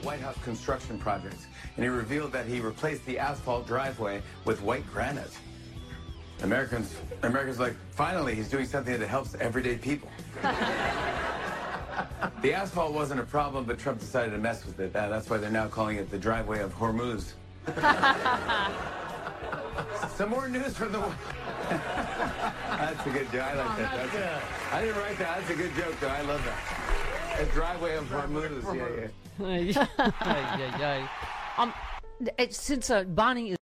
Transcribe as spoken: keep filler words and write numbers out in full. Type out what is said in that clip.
White House construction projects, and he revealed that he replaced the asphalt driveway with white granite. Americans, Americans are like, finally, he's doing something that helps everyday people. The asphalt wasn't a problem, but Trump decided to mess with it. Uh, that's why they're now calling it the driveway of Hormuz. Some more news from the... That's a good joke. I like that. That's that's I didn't write that. That's a good joke, though. I love that. A driveway of Hormuz. Yeah, yeah. Ay, ay, ay, ay. Um, it, since uh, Bonnie is